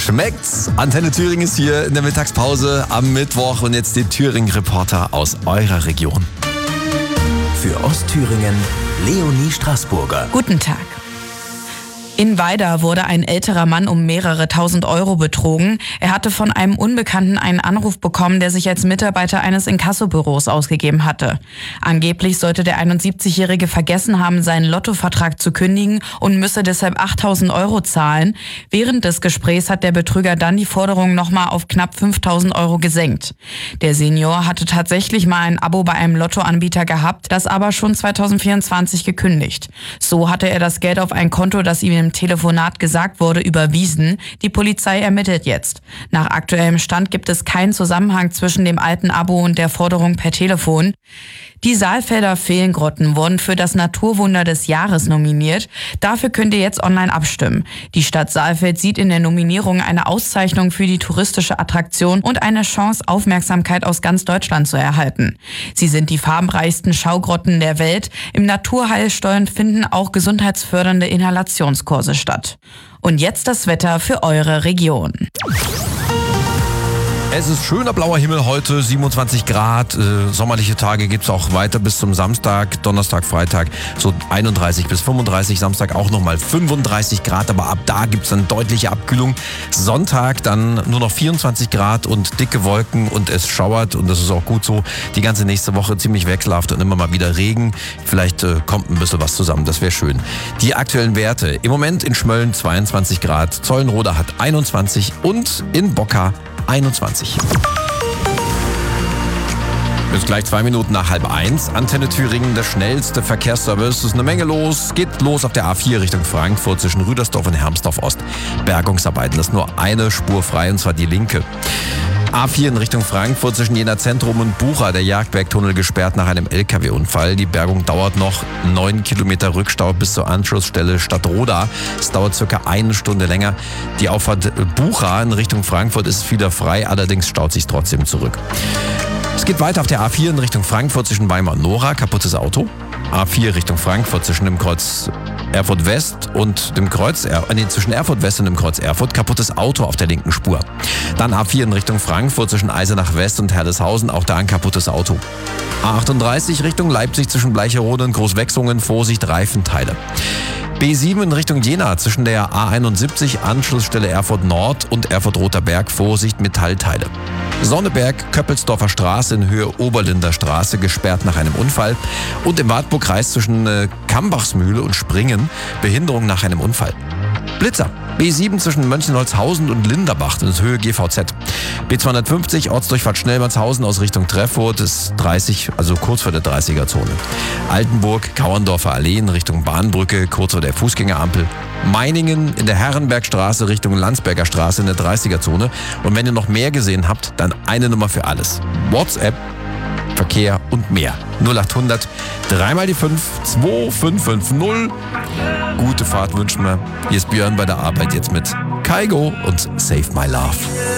Schmeckt's? Antenne Thüringen ist hier in der Mittagspause am Mittwoch und jetzt die Thüringen-Reporter aus eurer Region. Für Ostthüringen Leonie Straßburger. Guten Tag. In Weida wurde ein älterer Mann um mehrere tausend Euro betrogen. Er hatte von einem Unbekannten einen Anruf bekommen, der sich als Mitarbeiter eines Inkassobüros ausgegeben hatte. Angeblich sollte der 71-Jährige vergessen haben, seinen Lottovertrag zu kündigen und müsse deshalb 8.000 Euro zahlen. Während des Gesprächs hat der Betrüger dann die Forderung nochmal auf knapp 5.000 Euro gesenkt. Der Senior hatte tatsächlich mal ein Abo bei einem Lottoanbieter gehabt, das aber schon 2024 gekündigt. So hatte er das Geld auf ein Konto, das ihm im Telefonat gesagt wurde, überwiesen. Die Polizei ermittelt jetzt. Nach aktuellem Stand gibt es keinen Zusammenhang zwischen dem alten Abo und der Forderung per Telefon. Die Saalfelder Feengrotten wurden für das Naturwunder des Jahres nominiert. Dafür könnt ihr jetzt online abstimmen. Die Stadt Saalfeld sieht in der Nominierung eine Auszeichnung für die touristische Attraktion und eine Chance, Aufmerksamkeit aus ganz Deutschland zu erhalten. Sie sind die farbenreichsten Schaugrotten der Welt. Im Naturheilstollen finden auch gesundheitsfördernde Inhalationskurse statt. Und jetzt das Wetter für eure Region. Es ist schöner blauer Himmel heute, 27 Grad. Sommerliche Tage gibt's auch weiter bis zum Samstag, Donnerstag, Freitag so 31 bis 35, Samstag auch nochmal 35 Grad, aber ab da gibt's dann deutliche Abkühlung. Sonntag dann nur noch 24 Grad und dicke Wolken und es schauert und das ist auch gut so. Die ganze nächste Woche ziemlich wechselhaft und immer mal wieder Regen. Vielleicht kommt ein bisschen was zusammen, das wäre schön. Die aktuellen Werte, im Moment in Schmölln 22 Grad, Zollenroda hat 21 und in Bocka 21. Jetzt gleich 2 Minuten nach 12:30. Antenne Thüringen, der schnellste Verkehrsservice. Es ist eine Menge los. Geht los auf der A4 Richtung Frankfurt zwischen Rüdersdorf und Hermsdorf Ost. Bergungsarbeiten, das ist nur eine Spur frei und zwar die linke. A4 in Richtung Frankfurt zwischen Jena Zentrum und Bucha, der Jagdbergtunnel gesperrt nach einem LKW-Unfall. Die Bergung dauert noch 9 Kilometer Rückstau bis zur Anschlussstelle Stadtroda. Es dauert circa 1 Stunde länger. Die Auffahrt Bucha in Richtung Frankfurt ist wieder frei, allerdings staut sich trotzdem zurück. Es geht weiter auf der A4 in Richtung Frankfurt zwischen Weimar und Nora, kaputtes Auto. A4 Richtung Frankfurt zwischen dem Kreuz Erfurt West und dem Kreuz, zwischen Erfurt West und dem Kreuz Erfurt, kaputtes Auto auf der linken Spur. Dann A4 in Richtung Frankfurt zwischen Eisenach West und Herdeshausen, auch da ein kaputtes Auto. A38 Richtung Leipzig zwischen Bleicherode und Großwechsungen, Vorsicht, Reifenteile. B7 in Richtung Jena zwischen der A71 Anschlussstelle Erfurt Nord und Erfurt Roter Berg, Vorsicht, Metallteile. Sonneberg, Köppelsdorfer Straße in Höhe Oberlinder Straße, gesperrt nach einem Unfall. Und im Wartburgkreis zwischen Kambachsmühle und Springen, Behinderung nach einem Unfall. Blitzer. B7 zwischen Mönchenholzhausen und Linderbach, das ist Höhe GVZ. B250 Ortsdurchfahrt Schnellmannshausen aus Richtung Treffurt ist 30, also kurz vor der 30er-Zone. Altenburg, Kauerndorfer Allee in Richtung Bahnbrücke, kurz vor der Fußgängerampel. Meiningen in der Herrenbergstraße Richtung Landsberger Straße in der 30er-Zone. Und wenn ihr noch mehr gesehen habt, dann eine Nummer für alles. WhatsApp, Verkehr und mehr. 0800 3 die 5 2550. Gute Fahrt wünschen wir. Hier ist Björn bei der Arbeit jetzt mit Kaigo und Save My Love.